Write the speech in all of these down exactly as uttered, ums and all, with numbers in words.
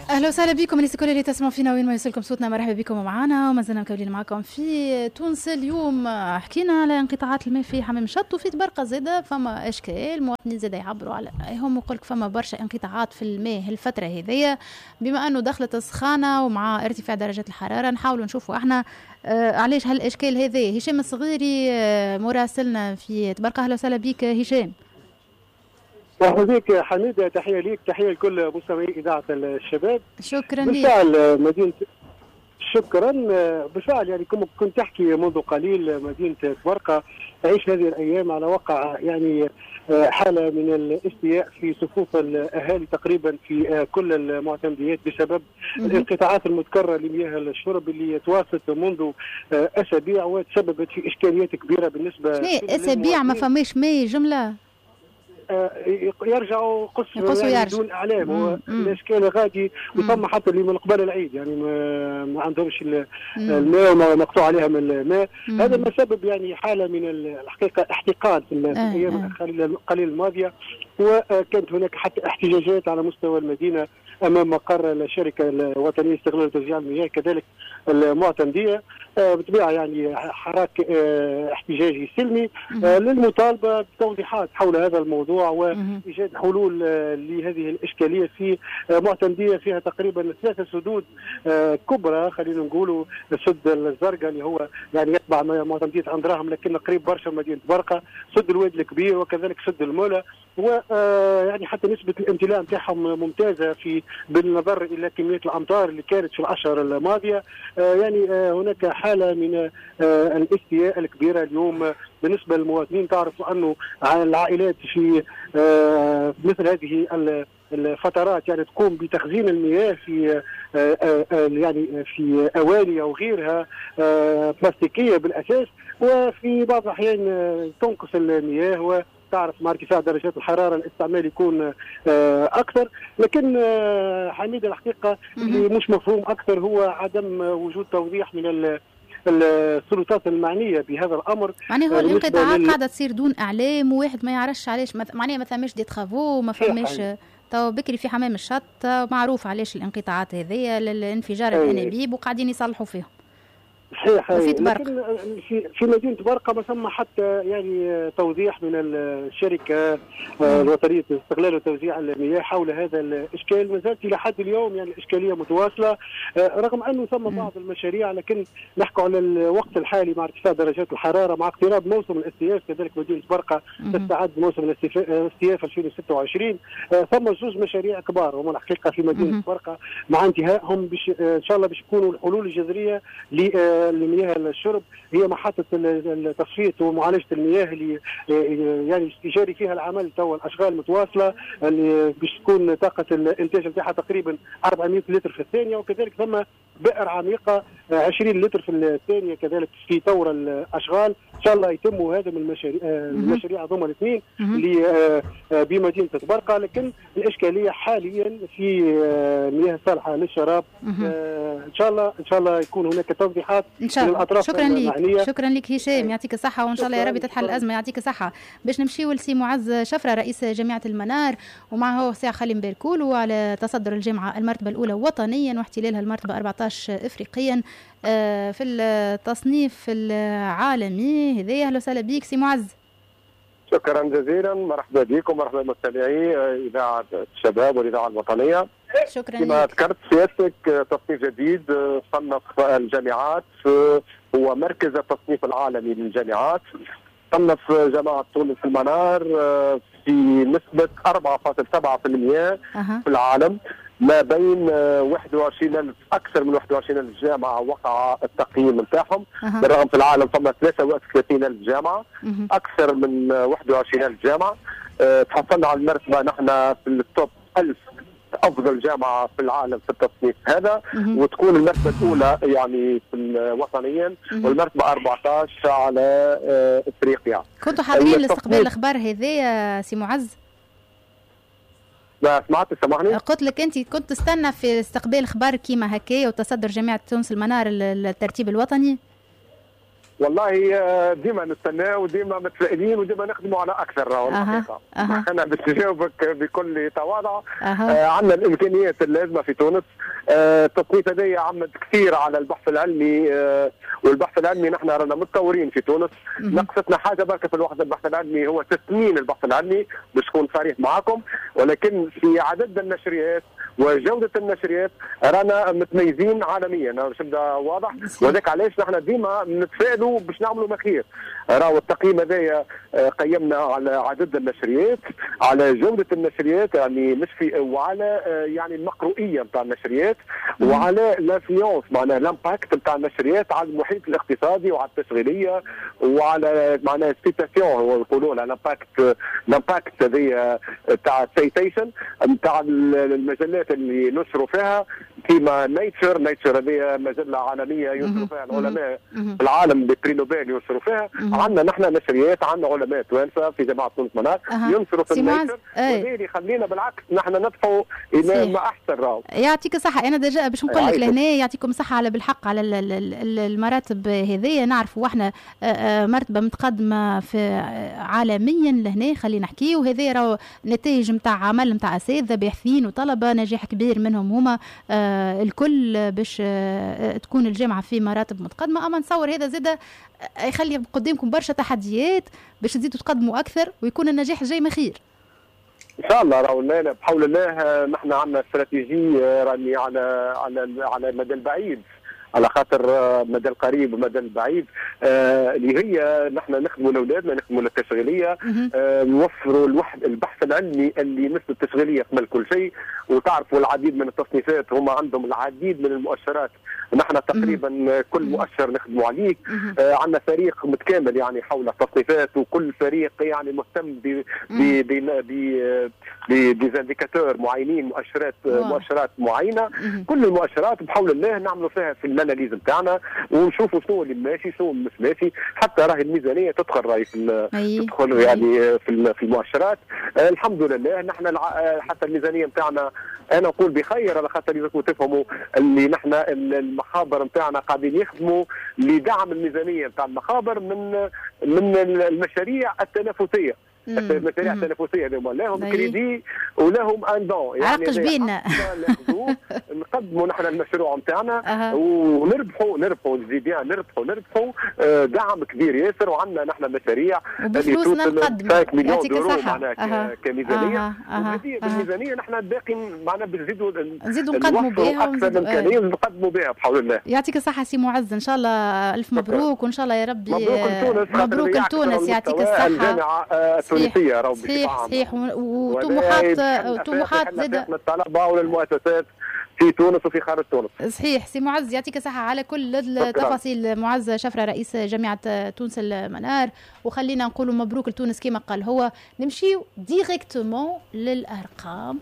اهلا وسهلا بكم الناس الكل اللي تسمعوا فينا وين ما يوصلكم صوتنا. مرحبا بكم معنا وما زلنا مكملين معكم في تونس. اليوم حكينا على انقطاعات الماء في حمام شط وفي تبرقه زاده، فما اشكال المواطنين زاده يعبروا على رايهم ويقول لك فما برشا انقطاعات في الماء الفتره هذيا بما انه دخلت السخانه ومع ارتفاع درجات الحراره. نحاولوا نشوفوا احنا آه علاش هالاشكال هذه. هشام الصغيري آه مراسلنا في تبرقه. اهلا وسهلا بك هشام. مرحبا بك حميده، تحيه ليك، تحيه لكل مستمعي اذاعه الشباب. شكرا لك. بالفعل مدينه شكرا. بالفعل يعني كما كنت تحكي منذ قليل، مدينه تبرقه تعيش هذه الايام على وقع يعني حاله من الاستياء في صفوف الاهالي تقريبا في كل المعتمديات بسبب الانقطاعات المتكرره لمياه الشرب اللي يتواصلت منذ اسابيع وتسببت في اشكاليات كبيره بالنسبه اسابيع ما فماش ماء جمله. يرجعوا قصوا يعني يرجع. بدون اعلام، الاشكال غادي وثم حتى اللي من قبل العيد يعني ما, ما عندهمش الماء وما مقطوع عليها من الماء. هذا ما سبب يعني حاله من الحقيقه احتقان في الايام القليله الماضيه، وكانت هناك حتى احتجاجات على مستوى المدينه امام مقر الشركه الوطنيه لاستغلال وتوزيع المياه، كذلك المعتمديه بطبيعه يعني حراك احتجاجي سلمي للمطالبه بتوضيحات حول هذا الموضوع وايجاد حلول لهذه الاشكاليه في معتمديه فيها تقريبا ثلاثه سدود كبرى. خلينا نقولوا السد الزرقاء اللي هو يعني يتبع معتمديه اندراهم لكن قريب برشا من مدينه تبرقه، سد الواد الكبير وكذلك سد المولى، ويعني حتى نسبه الامتلاء نتاعهم ممتازه في بالنظر الى كميه الامطار اللي كانت في الاشهر الماضيه. يعني هناك حاله من الاستياء الكبيره اليوم بالنسبه للمواطنين. تعرفوا انه العائلات في مثل هذه الفترات يعني تقوم بتخزين المياه في يعني في اواني او غيرها بلاستيكيه بالاساس، وفي بعض الاحيان تنقص المياه و تعرف مع ارتفاع درجات الحراره الاستعمال يكون اكثر. لكن حميده الحقيقه اللي مش مفهوم اكثر هو عدم وجود توضيح من السلطات المعنيه بهذا الامر. يعني هو الانقطاعات لل... قاعده تصير دون اعلام وواحد ما يعرفش علاش، معناها ما ثماش دي ترافو، ما فماش تو بكري في حمام الشط معروف علاش الانقطاعات هذيا للانفجار الانابيب وقاعدين يصلحوا فيهم. صحيح، لكن في في مدينه تبرقه ما ثم حتى يعني توضيح من الشركه الوطنيه لاستغلال وتوزيع المياه حول هذا الاشكال. ما زالت الى حد اليوم يعني الاشكاليه متواصله رغم انه ثم بعض المشاريع، لكن نحكوا على الوقت الحالي مع ارتفاع درجات الحراره مع اقتراب موسم الاستياف. كذلك مدينه تبرقه تستعد لموسم الاستياف ألفين وستة وعشرين. ثم جزء مشاريع كبار وهم الحقيقه في مدينه تبرقه مع انتهائهم بش ان شاء الله باش يكونوا الحلول الجذريه ل لمياه الشرب. هي محطة التصفية ومعالجة المياه اللي يعني يجاري فيها العمل توا الأشغال متواصلة اللي باش تكون طاقة الإنتاج نتاعها تقريبا أربعمائة لتر في الثانية، وكذلك ثم بئر عميقة عشرين لتر في الثانية كذلك في طور الأشغال. إن شاء الله يتموا هذا من المشاريع المشاريع هذوما الاثنين اللي بمدينة تبرقة. لكن الإشكالية حاليا في المياه الصالحة للشراب. إن شاء الله إن شاء الله يكون هناك توضيحات ان شاء الله. شكرا لك شكرا لك هشام، يعطيك الصحه وان شاء الله يا ربي تتحل الازمه. يعطيك الصحه. باش نمشيو لسي معز شفره رئيس جامعه المنار ومعه سي خالي مباركول على تصدر الجامعه المرتبه الاولى وطنيا واحتلالها المرتبه أربعة عشر افريقيا في التصنيف العالمي. هذايا اهلا وسهلا بك سي معز. شكرا جزيلا، مرحبا بكم ومرحبا بمستمعي اذاعه الشباب والاذاعه الوطنيه. شكرا كما ذكرت سيادتك تصنيف جديد صنف الجامعات، هو مركز التصنيف العالمي للجامعات. صنف جامعه تونس المنار في نسبه أربعة فاصلة سبعة بالمئة أه. في العالم، ما بين واحد وعشرين ألف اكثر من واحد وعشرين ألف جامعه وقع التقييم نتاعهم. أه. بالرغم في العالم ثم ثلاثة وثلاثين ألف جامعه، أه. اكثر من واحد وعشرين ألف جامعه. أه تحصلنا على المرتبه نحن في التوب ألف افضل جامعه في العالم في التصنيف هذا، وتكون المرتبه الاولى يعني في وطنيا والمرتبه أربعة عشر على افريقيا. كنتوا حاضرين لاستقبال الاخبار هذه يا سي معز؟ ما سمعت سامحني؟ قلت لك انت كنت تستنى في استقبال اخبار كيما هكايا وتصدر جامعه تونس المنار الترتيب الوطني؟ والله ديما نستنى وديما متفائلين وديما نخدموا على اكثر. أه. أه. انا باش نجاوبك بكل تواضع. أه. آه عندنا الامكانيات اللازمه في تونس. آه التصنيف هذايا عمد كثير على البحث العلمي. آه والبحث العلمي نحن رانا متطورين في تونس. نقصتنا حاجه بركه في الوقت البحث العلمي هو تثمين البحث العلمي باش نكون صريح معاكم، ولكن في عدد النشريات وجودة النشريات رانا متميزين عالميا. باش نبدا واضح، وذاك علاش نحن ديما نتفائلوا باش نعملوا ما خير. راهو التقييم هذايا قيمنا على عدد النشريات، على جودة النشريات يعني مش في، وعلى يعني المقروئية نتاع النشريات، وعلى الانفلونس معناها الامباكت نتاع النشريات على المحيط الاقتصادي وعلى التشغيليه، وعلى معناها سيتاسيون هو يقولوا لها الامباكت الامباكت هذه تاع سيتيشن نتاع المجلات اللي نشروا فيها كيما نيتشر. نيتشر هذه مجله عالميه ينشروا فيها العلماء في العالم ببري نوبل ينشروا فيها. عندنا نحن نشريات، عندنا علماء توانسه في جامعه تونس منار ينشروا في النيتشر، وهذا يخلينا بالعكس نحن ندفعوا الى ما احسن. راهو يعطيك الصحه. انا دجا باش نقول لك لهنا يعطيكم الصحه على بالحق على المراتب هذيا. نعرفوا واحنا مرتبه متقدمه في عالميا لهنا، خلينا نحكي، وهذا راهو نتائج نتاع عمل نتاع اساتذه باحثين وطلبه، نجاح كبير منهم هما الكل باش تكون الجامعه في مراتب متقدمه. اما نصور هذا زاده يخلي قدامكم برشا تحديات باش تزيدوا تقدموا اكثر ويكون النجاح جاي ما خير ان شاء الله. راهو بحول الله نحن عندنا استراتيجيه راني على على على المدى البعيد، على خاطر مدى القريب ومدى البعيد اللي هي نحن نخدموا لاولادنا، نخدموا للتشغيليه، نوفروا الوحد البحث العلمي اللي مثل التشغيليه يقبل كل شيء. وتعرفوا العديد من التصنيفات هم عندهم العديد من المؤشرات، نحن تقريبا كل مؤشر نخدموا عليه. آه عندنا فريق متكامل يعني حول التصنيفات، وكل فريق يعني مهتم ب ب بزانديكاتور معينين، مؤشرات مؤشرات معينه. كل المؤشرات بحول الله نعملوا فيها في الاناليز نتاعنا ونشوفوا شنو اللي ماشي شنو مش ماشي. حتى راهي الميزانيه تدخل راهي في تدخل يعني في في المؤشرات. آه الحمد لله نحن حتى الميزانيه نتاعنا انا نقول بخير، على خاطر لازم تفهموا اللي نحن المخابر نتاعنا قاعدين يخدموا لدعم الميزانيه نتاع المخابر من من المشاريع التنافسيه. المشاريع التنافسيه هذوما لهم كريدي ولهم ان دون، يعني عقش بينا نقدموا نحن المشروع نتاعنا ونربحوا نربحوا نزيديان نربحوا نربحوا دعم كبير ياسر. وعندنا نحن مشاريع اللي توصل خمسة مليون دولار معناها كميزانيه. وهذه بالميزانيه نحن باقي معنا بنزيدوا نزيدوا نقدموا بها اكثر من امكانيه نقدموا بها بحول الله. يعطيك الصحه سي معز، ان شاء الله الف مبروك وان شاء الله يا ربي مبروك لتونس. مبروك لتونس يعطيك الصحه. الجامعه التونسيه راهو صحيح صحيح وطموحات طموحات زاده للطلبه وللمؤسسات في تونس وفي خارج تونس. صحيح سي معز، يعطيك الصحة على كل التفاصيل. معز شفرة رئيس جامعة تونس المنار. وخلينا نقول مبروك لتونس كما قال هو. نمشي ديريكتومون للأرقام.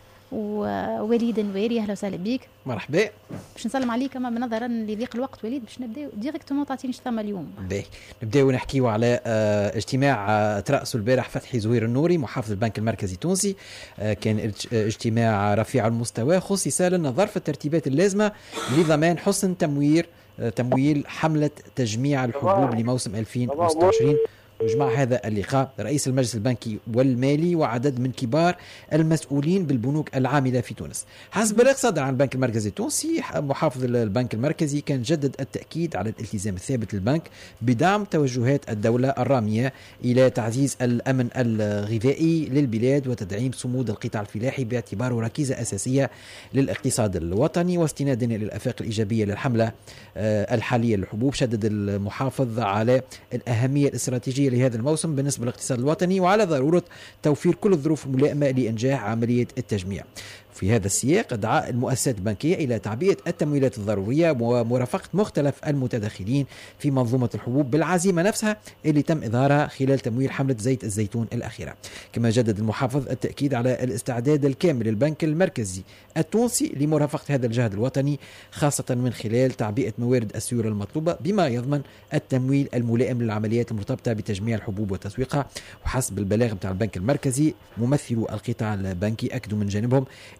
ووليد نويري اهلا وسهلا بك. مرحبا. باش نسلم عليك اما نظرا لضيق الوقت وليد باش نبداو ديريكتومون. تعطيني شتما اليوم؟ باهي نبداو نحكيو على اه اجتماع اه ترأسوا البارح فتحي زهير النوري محافظ البنك المركزي التونسي. اه كان اجتماع رفيع المستوى خصص للنظر في الترتيبات اللازمه لضمان حسن تموير اه تمويل حمله تجميع الحبوب لموسم ألفين وستة وعشرين. وجمع هذا اللقاء رئيس المجلس البنكي والمالي وعدد من كبار المسؤولين بالبنوك العاملة في تونس. حسب بلاغ صدر عن البنك المركزي التونسي، محافظ البنك المركزي كان جدد التأكيد على الالتزام الثابت للبنك بدعم توجهات الدولة الرامية إلى تعزيز الأمن الغذائي للبلاد وتدعيم صمود القطاع الفلاحي باعتباره ركيزة أساسية للاقتصاد الوطني. واستنادا إلى الآفاق الإيجابية للحملة الحالية للحبوب، شدد المحافظ على الأهمية الاستراتيجية لهذا الموسم بالنسبة للاقتصاد الوطني وعلى ضرورة توفير كل الظروف الملائمة لإنجاح عملية التجميع. في هذا السياق دعا المؤسسات البنكية إلى تعبئة التمويلات الضرورية ومرافقة مختلف المتداخلين في منظومة الحبوب بالعزيمة نفسها اللي تم إظهارها خلال تمويل حملة زيت الزيتون الأخيرة. كما جدد المحافظ التأكيد على الاستعداد الكامل للبنك المركزي التونسي لمرافقة هذا الجهد الوطني، خاصة من خلال تعبئة موارد السيولة المطلوبة بما يضمن التمويل الملائم للعمليات المرتبطة بتجميع الحبوب وتسويقها. وحسب البلاغ متاع البنك المركزي، ممثلو القطاع البنكي أكدوا من جانبهم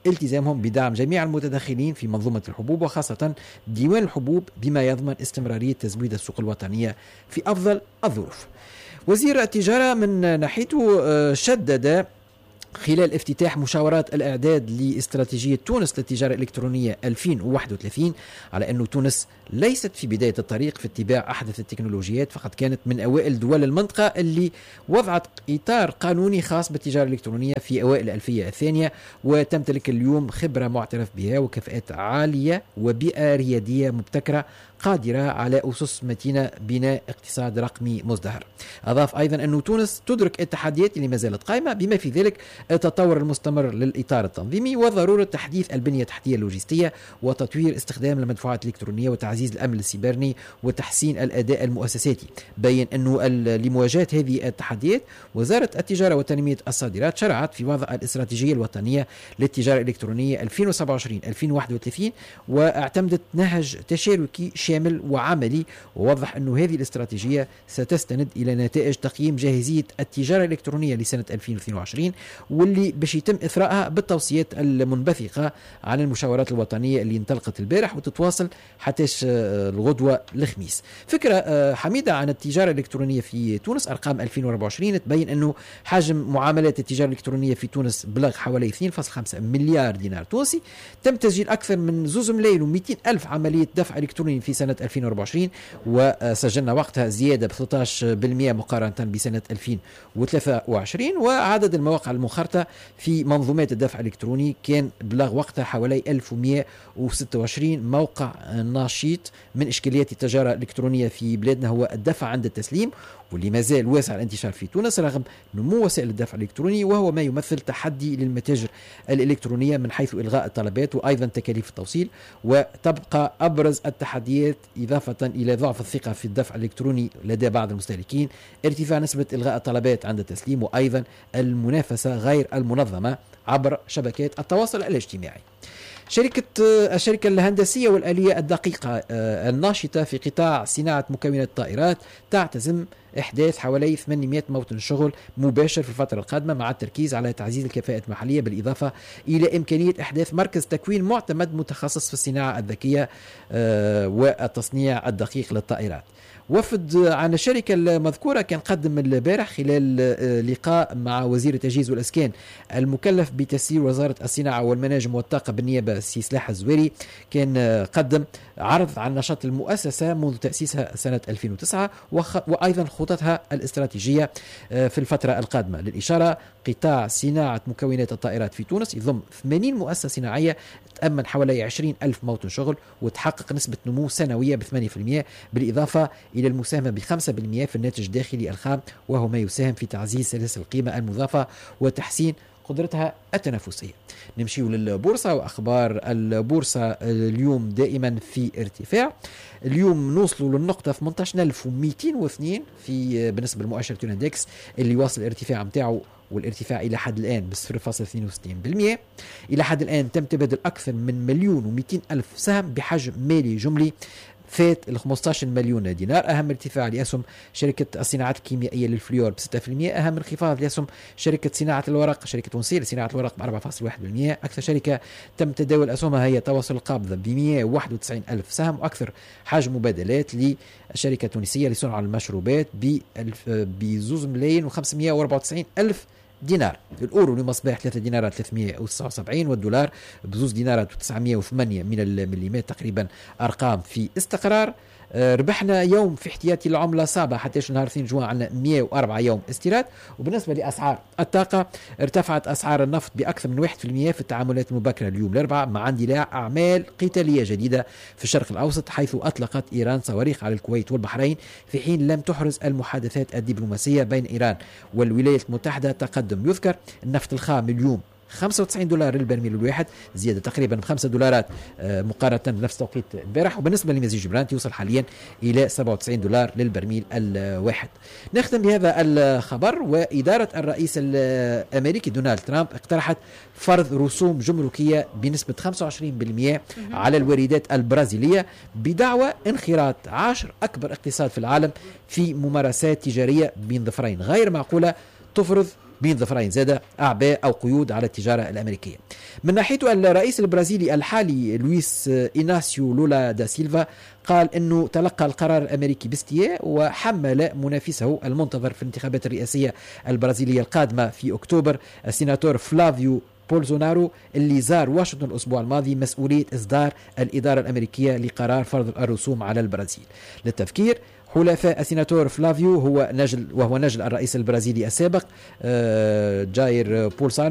التزامهم بدعم جميع المتدخلين في منظومة الحبوب وخاصة ديوان الحبوب بما يضمن استمرارية تزويد السوق الوطنية في أفضل الظروف. وزير التجارة من ناحيته شدد خلال افتتاح مشاورات الإعداد لاستراتيجية تونس للتجارة الإلكترونية ألفين وواحد وثلاثين على أن تونس ليست في بداية الطريق في اتباع أحدث التكنولوجيات، فقد كانت من أوائل دول المنطقة اللي وضعت إطار قانوني خاص بالتجارة الإلكترونية في أوائل الألفية الثانية، وتمتلك اليوم خبرة معترف بها وكفاءات عالية وبيئة ريادية مبتكرة قادرة على أسس متينة بناء اقتصاد رقمي مزدهر. أضاف أيضا أن تونس تدرك التحديات اللي ما زالت قائمة بما في ذلك التطور المستمر للإطار التنظيمي وضرورة تحديث البنية التحتية اللوجستية وتطوير استخدام المدفوعات الإلكترونية وتعزيز الأمن السيبراني وتحسين الأداء المؤسساتي. بين أنه لمواجهة هذه التحديات وزارة التجارة وتنمية الصادرات شرعت في وضع الاستراتيجية الوطنية للتجارة الإلكترونية ألفين وسبعة وعشرين ألفين وواحد وثلاثين واعتمدت نهج تشاركي شامل وعملي، ووضح أن هذه الاستراتيجية ستستند إلى نتائج تقييم جاهزية التجارة الإلكترونية لسنة ألفين واثنين وعشرين واللي باش يتم إثراءها بالتوصيات المنبثقة عن المشاورات الوطنية اللي انطلقت البارح وتتواصل حتى الغدوة الخميس. فكرة حميدة عن التجارة الإلكترونية في تونس. أرقام ألفين وأربعة وعشرين تبين أنه حجم معاملات التجارة الإلكترونية في تونس بلغ حوالي اثنين فاصلة خمسة مليار دينار تونسي. تم تسجيل أكثر من زوز ملايين ومئتين ألف عملية دفع إلكتروني في سنة ألفين وأربعة وعشرين، وسجلنا وقتها زيادة ب ثلاثة عشر بالمئة مقارنة بسنة ألفين وثلاثة وعشرين. وعدد المواقع المنخرطة في منظومات الدفع الإلكتروني كان بلغ وقتها حوالي ألف ومئة وستة وعشرين موقع نشيط. من إشكاليات التجارة الإلكترونية في بلادنا هو الدفع عند التسليم، واللي ما زال واسع الانتشار في تونس رغم نمو وسائل الدفع الإلكتروني، وهو ما يمثل تحدي للمتاجر الإلكترونية من حيث إلغاء الطلبات وأيضا تكاليف التوصيل. وتبقى أبرز التحديات إضافة إلى ضعف الثقة في الدفع الإلكتروني لدى بعض المستهلكين ارتفاع نسبة إلغاء الطلبات عند التسليم، وأيضا المنافسة غير المنظمة عبر شبكات التواصل الاجتماعي. شركة الشركة الهندسية والآلية الدقيقة الناشطة في قطاع صناعة مكونات الطائرات تعتزم إحداث حوالي ثمانمئة موطن شغل مباشر في الفترة القادمة مع التركيز على تعزيز الكفاءة المحلية بالإضافة إلى إمكانية إحداث مركز تكوين معتمد متخصص في الصناعة الذكية والتصنيع الدقيق للطائرات. وفد عن الشركة المذكورة كان قدم البارح خلال لقاء مع وزير التجهيز والإسكان المكلف بتسيير وزارة الصناعة والمناجم والطاقة بالنيابة السي سلاح الزويري، كان قدم عرض عن نشاط المؤسسة منذ تأسيسها سنة ألفين وتسعة وأيضا خططها الاستراتيجية في الفترة القادمة. للإشارة قطاع صناعة مكونات الطائرات في تونس يضم ثمانين مؤسسة صناعية تأمن حوالي عشرين ألف موطن شغل وتحقق نسبة نمو سنوية ب ثمانية بالمئة بالإضافة إلى المساهمة ب خمسة بالمئة في الناتج الداخلي الخام، وهو ما يساهم في تعزيز سلاسل القيمة المضافة وتحسين قدرتها التنافسية. نمشي للبورصة وأخبار البورصة اليوم دائما في ارتفاع. اليوم نوصلوا للنقطة ثمانية عشر ألف ومئتين واثنين في بالنسبة لمؤشر تونندكس اللي واصل الارتفاع متاعه والارتفاع إلى حد الآن بصفر فاصلة اثنين وستين بالمئة. إلى حد الآن تم تبادل أكثر من مليون ومئتين ألف سهم بحجم مالي جملي فات ال خمسة عشر مليون دينار. أهم ارتفاع لأسهم شركة الصناعات الكيميائية للفليور ب ستة بالمئة. أهم انخفاض لأسهم شركة صناعة الورق شركة تونسية لصناعة الورق ب أربعة فاصلة واحد بالمئة. أكثر شركة تم تداول أسهمها هي تواصل القابضة ب مئة وواحد وتسعين ألف سهم، وأكثر حجم مبادلات للشركة التونسية لصنع المشروبات بزوز ملايين وخمسمئة وأربعة وتسعين ألف دينار. الأورو لمصباح ثلاثة دينارات ثلاثمئة وتسعة وسبعين، والدولار بزوز دينارات وتسعمئة وثمانية من المليمات، تقريبا أرقام في استقرار. ربحنا يوم في احتياطي العملة صعبة حتى نهار اثنين جوان عندنا مئة وأربعة يوم استيراد. وبالنسبة لأسعار الطاقة ارتفعت أسعار النفط بأكثر من واحد بالمئة في التعاملات المبكرة اليوم الأربعاء مع اندلاع أعمال قتالية جديدة في الشرق الأوسط، حيث أطلقت إيران صواريخ على الكويت والبحرين في حين لم تحرز المحادثات الدبلوماسية بين إيران والولايات المتحدة تقدم. يذكر النفط الخام اليوم خمسة وتسعين دولار للبرميل الواحد، زيادة تقريبا بخمسة دولارات مقارنة بنفس توقيت البارح. وبالنسبة لمزيج برانت يوصل حاليا إلى سبعة وتسعين دولار للبرميل الواحد. نختم بهذا الخبر. وإدارة الرئيس الأمريكي دونالد ترامب اقترحت فرض رسوم جمركية بنسبة خمسة وعشرين بالمئة على الواردات البرازيلية بدعوى انخراط عشر أكبر اقتصاد في العالم في ممارسات تجارية بين ظفرين غير معقولة تفرض بين ظفرين زادة أعباء أو قيود على التجارة الأمريكية. من ناحيته الرئيس البرازيلي الحالي لويس إيناسيو لولا دا سيلفا قال أنه تلقى القرار الأمريكي باستياء وحمل منافسه المنتظر في الانتخابات الرئاسية البرازيلية القادمة في أكتوبر السيناتور فلافيو بولزونارو اللي زار واشنطن الأسبوع الماضي مسؤولية إصدار الإدارة الأمريكية لقرار فرض الرسوم على البرازيل. للتفكير حلفاء السيناتور فلافيو هو نجل وهو نجل الرئيس البرازيلي السابق جاير بولسانو